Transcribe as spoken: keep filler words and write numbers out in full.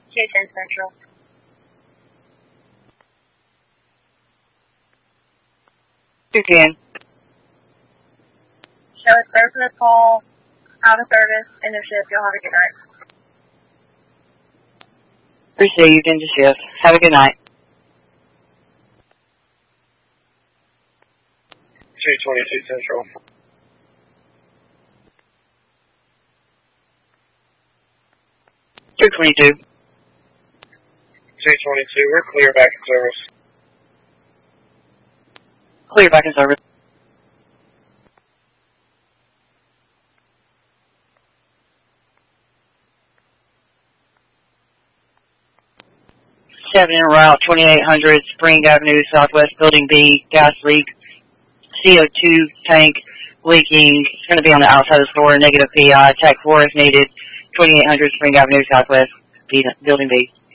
two ten Central. two ten. Show us person call, out of service, end of shift. Y'all have a good night. Received, end of shift. Have a good night. two twenty-two Central. two twenty-two. two twenty-two, we're clear back in service. Clear back in service. seven en route, twenty-eight hundred Spring Avenue, Southwest Building B, gas leak, C O two tank leaking. It's going to be on the outside of the store, negative P I. Tech four is needed, twenty-eight hundred Spring Avenue, Southwest B, Building B.